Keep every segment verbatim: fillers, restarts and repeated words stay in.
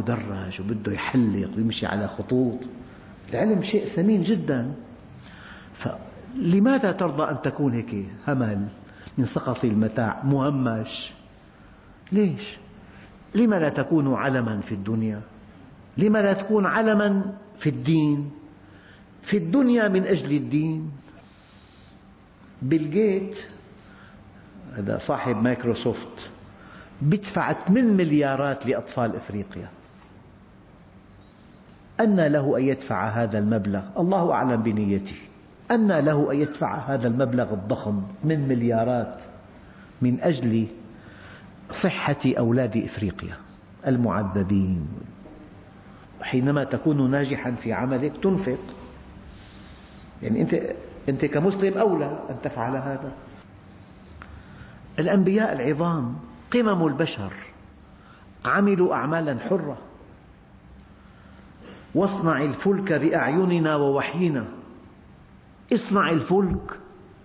مدرج وبده يحلق ويمشي على خطوط. العلم شيء ثمين جدا، فلماذا ترضى أن تكون هيك همل من سقط المتاع مهمش؟ ليش؟ لما لا تكون علما في الدنيا؟ لما لا تكون علما في الدين؟ في الدنيا من أجل الدين. بيل جيت هذا صاحب مايكروسوفت بدفع ثمانية مليارات لأطفال إفريقيا. أنى له أن يدفع هذا المبلغ؟ الله أعلم بنيته. أنى له أن يدفع هذا المبلغ الضخم ثمانية مليارات من أجل صحة أولاد إفريقيا المعذبين؟ حينما تكون ناجحا في عملك تنفق، يعني أنت أنت كمسلم أولى أن تفعل هذا. الأنبياء العظام قمم البشر عملوا أعمالا حرة. واصنع الفلك بأعيننا ووحينا. اصنع الفلك.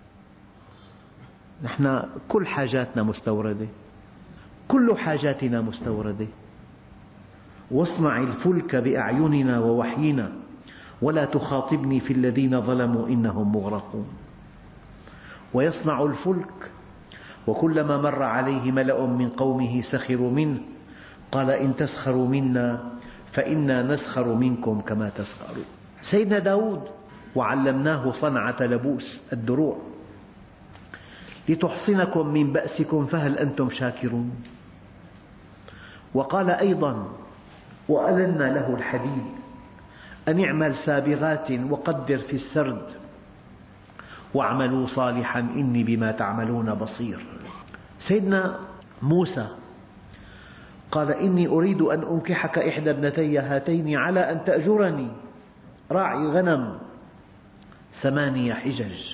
نحن كل حاجاتنا مستوردة، كل حاجاتنا مستوردة. واصنع الفلك بأعيننا ووحينا ولا تخاطبني في الذين ظلموا إنهم مغرقون. ويصنع الفلك وكلما مر عليه ملأ من قومه سخروا منه قال إن تسخروا منا فإنا نسخر منكم كما تسخرون. سيدنا داود وعلمناه صنعة لبوس الدروع لتحصنكم من بأسكم فهل أنتم شاكرون. وقال أيضا وألنا له الحديد أن اعمل سابغات وقدر في السرد واعملوا صالحا إني بما تعملون بصير. سيدنا موسى قال إني أريد أن أنكحك إحدى ابنتي هاتين على أن تأجرني راعي غنم ثمانية حجج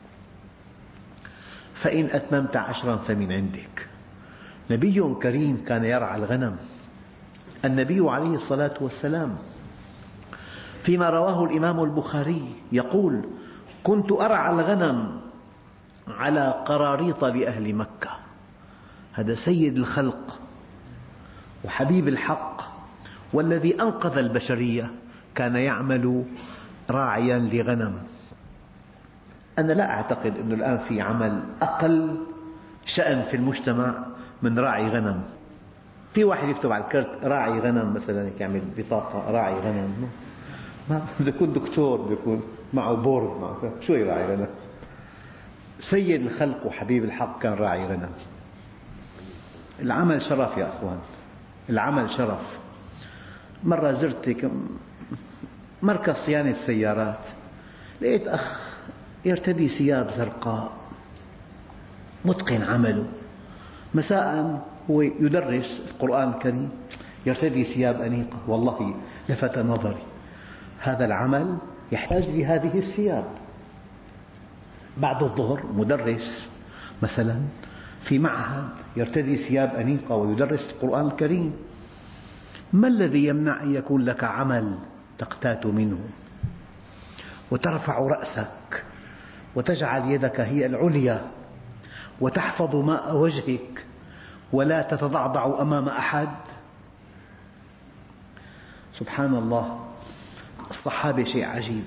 فإن أتممت عشرا فمن عندك. نبي كريم كان يرعى الغنم. النبي عليه الصلاة والسلام فيما رواه الإمام البخاري يقول كنت أرعى الغنم على قراريط لأهل مكة. هذا سيد الخلق وحبيب الحق والذي أنقذ البشرية كان يعمل راعيا لغنم. أنا لا أعتقد أنه الآن في عمل أقل شأن في المجتمع من راعي غنم. في واحد يكتب على الكرت راعي غنم مثلا، يعمل بطاقة راعي غنم، ما بيكون دكتور بيكون معه بورد معه. شو راعي غنم؟ سيد الخلق وحبيب الحق كان راعي غنم. العمل شرف يا أخوان، العمل شرف. مرة زرت مركز صيانة سيارات، لقيت أخ يرتدي ثياب زرقاء متقن عمله. مساء هو يدرس القرآن الكريم يرتدي ثياب أنيقة، والله لفت نظري هذا العمل يحتاج لهذه الثياب. بعد الظهر مدرس مثلا في معهد يرتدي ثياب أنيقة ويدرس القرآن الكريم. ما الذي يمنع أن يكون لك عمل تقتات منه وترفع رأسك وتجعل يدك هي العليا وتحفظ ماء وجهك ولا تتضعضع أمام أحد؟ سبحان الله. الصحابة شيء عجيب.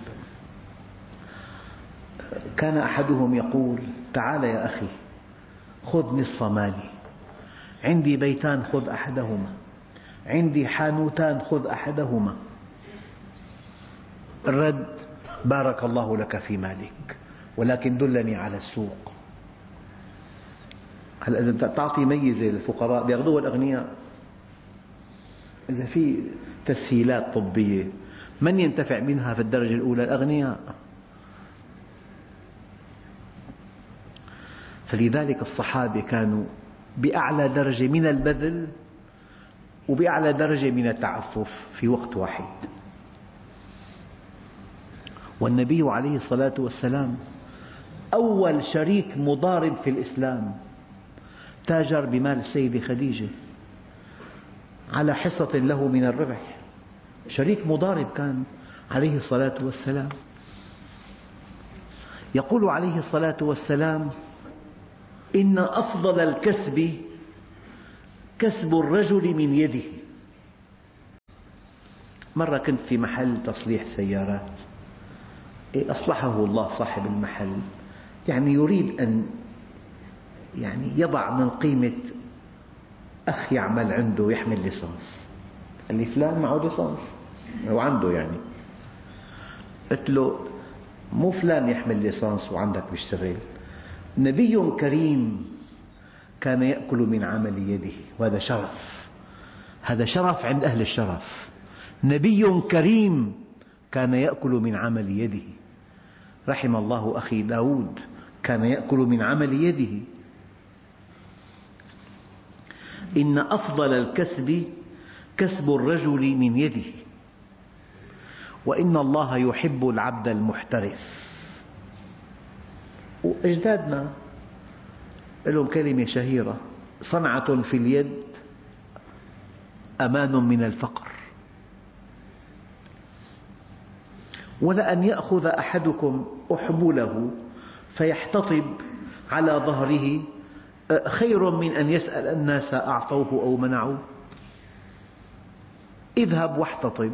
كان أحدهم يقول تعال يا أخي خذ نصف مالي، عندي بيتان خذ أحدهما، عندي حانوتان خذ أحدهما. الرد بارك الله لك في مالك ولكن دلني على السوق. هل إذا تعطي ميزة للفقراء بيأخذوها الأغنياء. إذا في تسهيلات طبية من ينتفع منها في الدرجة الأولى؟ الأغنياء. فلذلك الصحابة كانوا بأعلى درجة من البذل وبأعلى درجة من التعفف في وقت واحد. والنبي عليه الصلاة والسلام أول شريك مضارب في الإسلام تاجر بمال السيدة خديجة على حصة له من الربح. شريك مضارب كان عليه الصلاة والسلام. يقول عليه الصلاة والسلام إن أفضل الكسب كسب الرجل من يده. مرة كنت في محل تصليح سيارات، أصلحه الله صاحب المحل، يعني يريد أن يعني يضع من قيمة أخ يعمل عنده يحمل ليسانس. قال لي فلان معه ليسانس وعنده، يعني قلت له مو فلان يحمل ليسانس وعندك بيشتغل، نبي كريم كان يأكل من عمل يده، وهذا شرف، هذا شرف عند أهل الشرف. نبي كريم كان يأكل من عمل يده. رحم الله أخي داود كان يأكل من عمل يده. إن أفضل الكسب كسب الرجل من يده، وإن الله يحب العبد المحترف. وأجدادنا لهم كلمة شهيرة: صنعة في اليد أمان من الفقر. ولأن يأخذ أحدكم أحبله فيحتطب على ظهره خير من أن يسأل الناس أعطوه أو منعوه. اذهب واحتطب.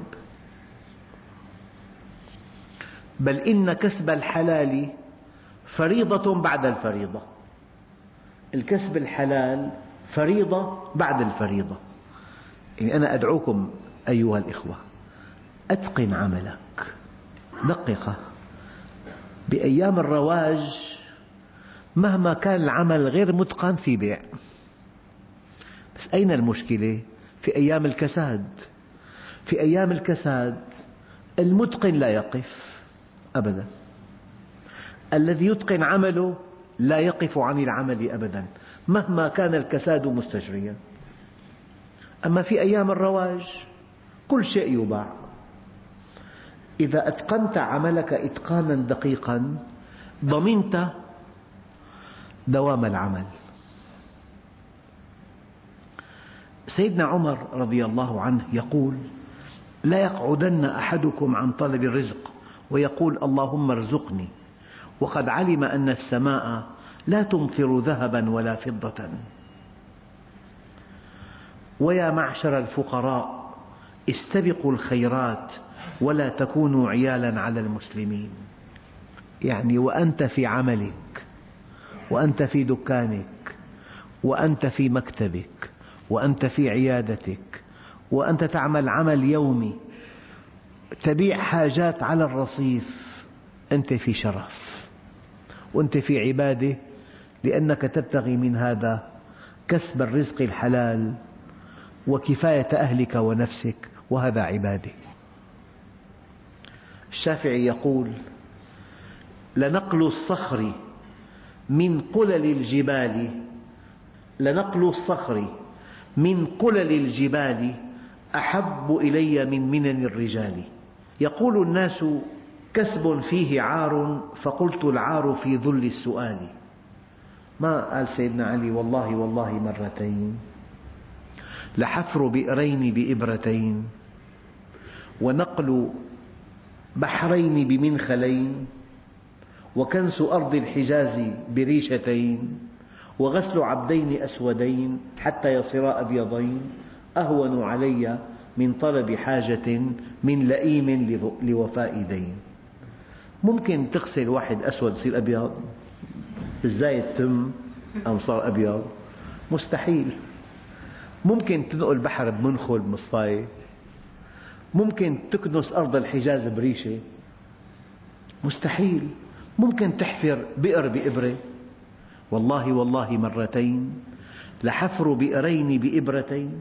بل إن كسب الحلال فريضة بعد الفريضة. الكسب الحلال فريضة بعد الفريضة. يعني أنا أدعوكم أيها الإخوة، أتقن عملك، دققه. بأيام الرواج مهما كان العمل غير متقن في بيع، بس أين المشكلة؟ في أيام الكساد. في أيام الكساد المتقن لا يقف أبدا، الذي يتقن عمله لا يقف عن العمل أبدا مهما كان الكساد مستجريا. أما في أيام الرواج كل شيء يباع. إذا أتقنت عملك إتقانا دقيقا ضمنت دوام العمل. سيدنا عمر رضي الله عنه يقول: لا يقعدن أحدكم عن طلب الرزق ويقول اللهم ارزقني وقد علم أن السماء لا تمطر ذهبا ولا فضة. ويا معشر الفقراء استبقوا الخيرات ولا تكونوا عيالا على المسلمين. يعني وأنت في عملك، وأنت في دكانك، وأنت في مكتبك، وأنت في عيادتك، وأنت تعمل عمل يومي، تبيع حاجات على الرصيف، أنت في شرف وأنت في عبادة، لأنك تبتغي من هذا كسب الرزق الحلال وكفاية أهلك ونفسك، وهذا عبادة. الشافعي يقول: لنقل الصخر من قلل الجبال لنقل الصخر من قلل الجبال أحب إلي من منن الرجال. يقول الناس: كسب فيه عار، فقلت العار في ذل السؤال. ما قال سيدنا علي والله والله مرتين، لحفر بئرين بإبرتين، ونقل بحرين بمنخلين، وكنس أرض الحجاز بريشتين، وغسل عبدين أسودين حتى يصيرا أبيضين أهون علي من طلب حاجة من لئيم لوفاء دين. ممكن تغسل واحد أسود يصير أبيض؟ الزايد تم أم صار أبيض؟ مستحيل. ممكن تنقل بحر بمنخل بمصفاية؟ ممكن تكنس أرض الحجاز بريشة؟ مستحيل. ممكن تحفر بئر بإبرة؟ والله والله مرتين، لحفر بئرين بإبرتين،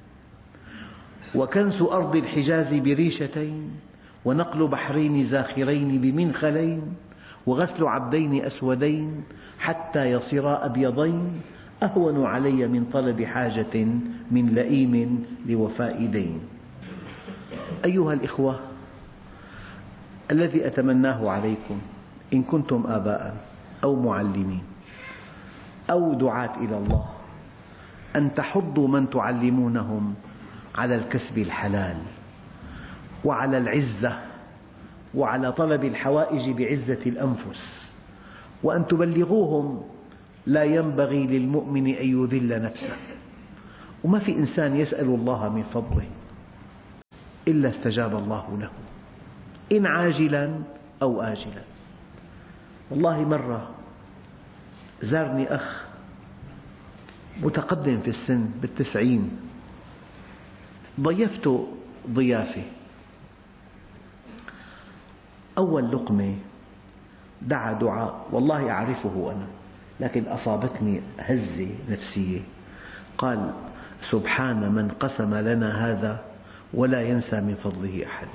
وكنس أرض الحجاز بريشتين، ونقل بحرين زاخرين بمنخلين، وغسل عبدين أسودين حتى يصيرا أبيضين أهون علي من طلب حاجة من لئيم لوفاء دين. أيها الإخوة، الذي أتمناه عليكم إن كنتم آباء أو معلمين أو دعاة إلى الله أن تحضوا من تعلمونهم على الكسب الحلال، وعلى العزة، وعلى طلب الحوائج بعزة الأنفس، وأن تبلغوهم لا ينبغي للمؤمن أن يذل نفسه، وما في إنسان يسأل الله من فضله. إلا استجاب الله له، إن عاجلا أو آجلا. والله مرة زارني أخ متقدم في السن بالتسعين، ضيفته ضيافة. أول لقمة دعا دعاء والله أعرفه أنا، لكن أصابتني هزة نفسية. قال: سبحان من قسم لنا هذا ولا ينسى من فضله أحدا.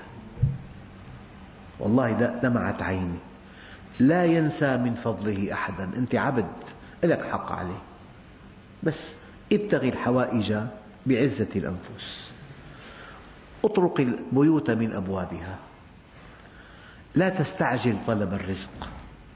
والله دمعت عيني. لا ينسى من فضله أحدا. أنت عبد، لك حق عليه، بس ابتغي الحوائج بعزة الأنفس، اطرق البيوت من أبوابها، لا تستعجل طلب الرزق.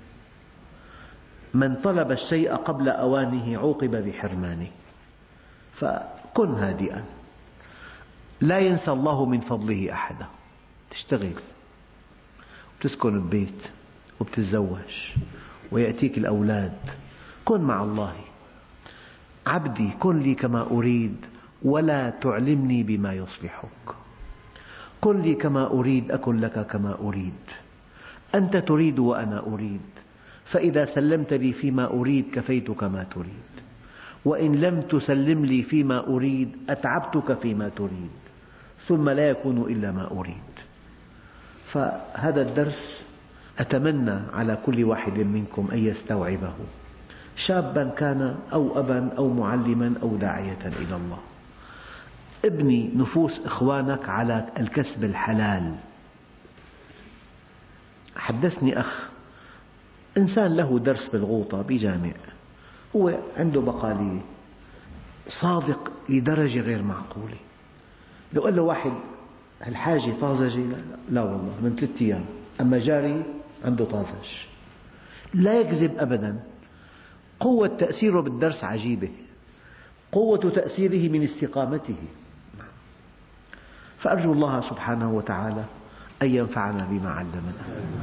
من طلب الشيء قبل أوانه عوقب بحرمانه. فكن هادئا. لا ينسى الله من فضله أحدا. تشتغل وتسكن ببيت وبتتزوج ويأتيك الأولاد، كن مع الله. عبدي كن لي كما أريد ولا تعلمني بما يصلحك. كن لي كما أريد أكن لك كما أريد. أنت تريد وأنا أريد، فإذا سلمت لي فيما أريد كفيتك ما تريد، وإن لم تسلم لي فيما أريد أتعبتك فيما تريد، ثم لا يكون إلا ما أريد. فهذا الدرس أتمنى على كل واحد منكم أن يستوعبه، شابا كان أو أبا أو معلما أو داعية إلى الله. ابني نفوس إخوانك على الكسب الحلال. حدثني أخ إنسان له درس بالغوطة بجامع، هو عنده بقالية، صادق لدرجة غير معقولة. لو قال له واحد هالحاجة طازجة، لا, لا والله من ثلاثة أيام، أما جاري عنده طازج. لا يكذب أبدا. قوة تأثيره بالدرس عجيبة، قوة تأثيره من استقامته. فأرجو الله سبحانه وتعالى أن ينفعنا بما علمنا.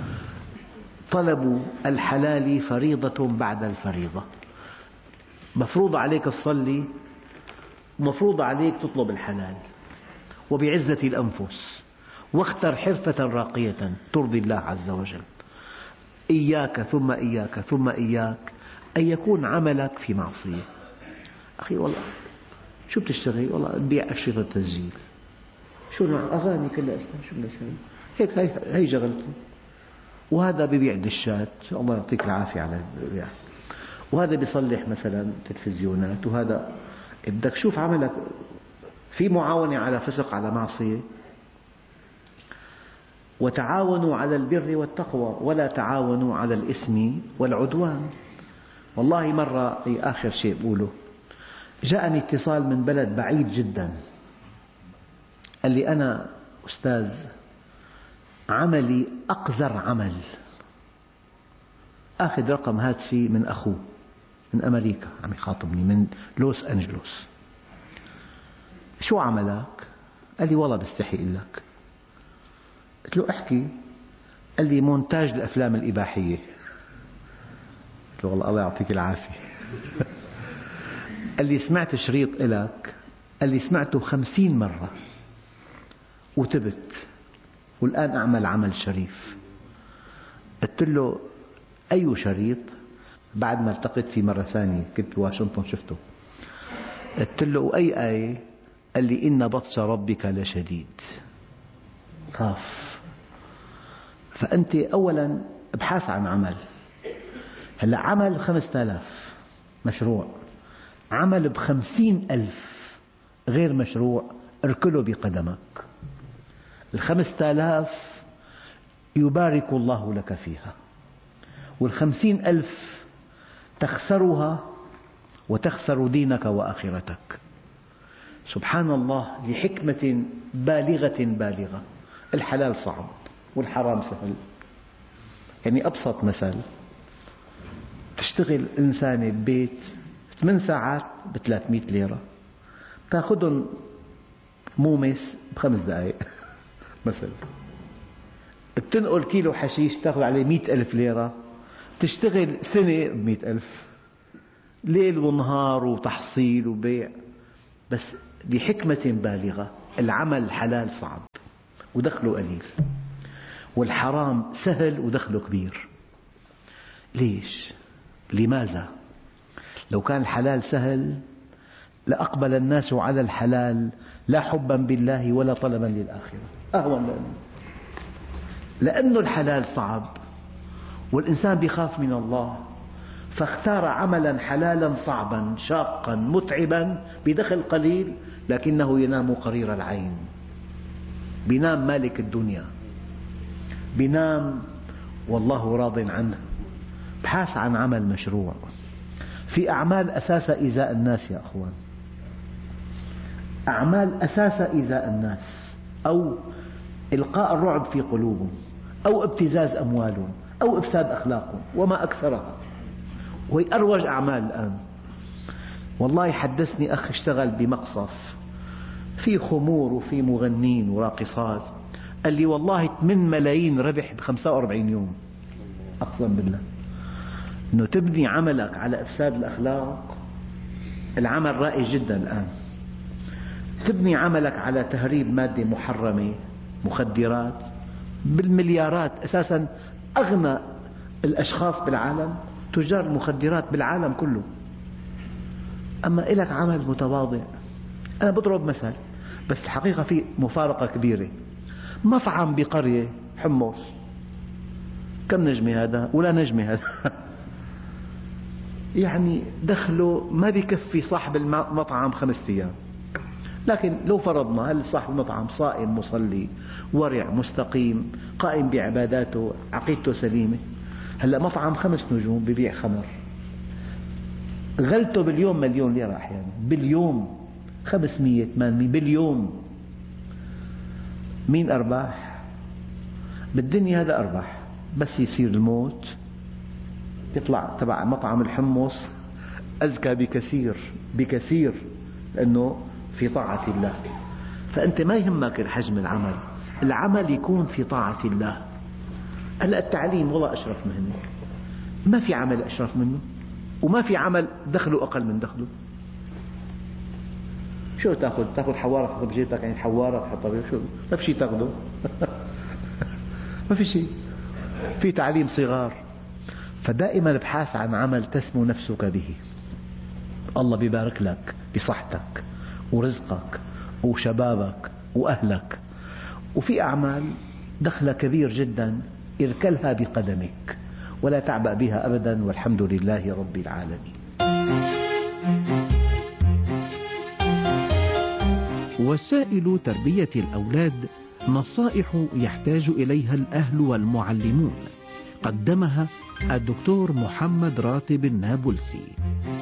طلب الحلال فريضة بعد الفريضة. مفروض عليك تصلي، مفروض عليك تطلب الحلال وبعزة الأنفس، واختر حرفة راقية ترضي الله عز وجل. إياك ثم إياك ثم إياك أن يكون عملك في معصية. أخي والله شو بتشتغل؟ والله تبيع أشرطة تسجيل، شو نوع أغاني كلها إسلام، شو بدنا نسوي؟ هيك هي, هي شغلته. وهذا بيبيع دشات، الله يعطيك العافية على البيع، وهذا بيصلح مثلا تلفزيونات، وهذا بدك شوف عملك في معاونة على فسق على معصية. وتعاونوا على البر والتقوى ولا تعاونوا على الإثم والعدوان. والله مرة آخر شيء بقوله، جاءني اتصال من بلد بعيد جدا، قال لي أنا أستاذ عملي أقذر عمل، أخذ رقم هاتفي من أخوه من أمريكا، عم يخاطبني من لوس أنجلوس. شو عملك؟ قال لي والله بستحي أقول لك. قلت له احكي. قال لي مونتاج الأفلام الإباحية. قلت له والله الله يعطيك العافية. قال لي سمعت شريط إلك، قال لي سمعته خمسين مرة وتبت، والآن أعمل عمل شريف. قلت له أي شريط؟ بعد ما التقيت فيه مرة ثانية كنت بواشنطن شفته. قلت له وأي آية؟ قال لي إن بطش ربك لشديد. خاف. فأنت أولا ابحث عن عمل. هلأ عمل خمسة آلاف مشروع، عمل بخمسين ألف غير مشروع اركله بقدمك. الخمسة آلاف يبارك الله لك فيها، والخمسين ألف تخسرها وتخسر دينك وآخرتك. سبحان الله، لحكمة بالغة بالغة. الحلال صعب والحرام سهل. يعني أبسط مثل، تشتغل إنسانة ببيت ثمان ساعات بثلاثمئة ليرة، تأخذهم مومس بخمس دقائق مثلا. بتنقل كيلو حشيش تأخذ عليه مئة ألف ليرة، تشتغل سنة بمئة ألف، ليل ونهار وتحصيل وبيع. بس بحكمة بالغة. العمل الحلال صعب، ودخله قليل، والحرام سهل ودخله كبير. ليش؟ لماذا؟ لو كان الحلال سهل لأقبل الناس على الحلال لا حبا بالله ولا طلبا للآخرة، أهون لأنه لأنه الحلال صعب والإنسان يخاف من الله، فاختار عملا حلالا صعبا شاقا متعبا بدخل قليل، لكنه ينام قرير العين، بينام مالك الدنيا، بينام والله راض عنه. ابحث عن عمل مشروع. في أعمال أساس إيذاء الناس يا أخوان، أعمال أساس إيذاء الناس أو إلقاء الرعب في قلوبهم أو ابتزاز أموالهم أو إفساد أخلاقهم وما أكثرها، وهي أروج أعمال الآن. والله حدثني أخ اشتغل بمقصف في خمور وفي مغنين وراقصات، قال لي والله ثمانية ملايين ربح بخمسة وأربعين يوم. أقسم بالله أنه تبني عملك على إفساد الأخلاق، العمل رائج جدا الآن. تبني عملك على تهريب مادة محرمة، مخدرات بالمليارات. أساسا أغنى الأشخاص بالعالم تجار المخدرات بالعالم كله. أما لك عمل متواضع، أنا بضرب مثل بس الحقيقة في مفارقة كبيرة. مطعم بقرية حمص، كم نجمة هذا؟ ولا نجمة هذا يعني دخله ما بيكفي صاحب المطعم خمسة أيام. لكن لو فرضنا هل صاحب المطعم صائم مصلي ورع مستقيم قائم بعباداته عقيدته سليمة، هلأ مطعم خمس نجوم ببيع خمر، غلته باليوم مليون ليرة أحيانا، باليوم خمسمية ثمانمية باليوم. مين أرباح؟ بالدنيا هذا أرباح، بس يصير الموت يطلع تبع مطعم الحمص أزكى بكثير بكثير، لأنه في طاعة الله. فأنت ما يهمك الحجم العمل، العمل يكون في طاعة الله. هلأ التعليم والله أشرف مهنة، ما في عمل أشرف منه، وما في عمل دخله أقل من دخله. شو تأخذ؟ تأخذ حوارة تحطها بجيبك، يعني حوارة تحطها بجيبك، شو؟ ما في شيء تأخذه ما في شيء. في تعليم صغار. فدائما ابحث عن عمل تسمو نفسك به، الله بيبارك لك بصحتك ورزقك وشبابك وأهلك. وفي أعمال دخلها كبير جدا، اركلها بقدمك ولا تعبأ بها أبدا، والحمد لله رب العالمين. وسائل تربية الأولاد نصائح يحتاج إليها الأهل والمعلمون، قدمها الدكتور محمد راتب النابلسي.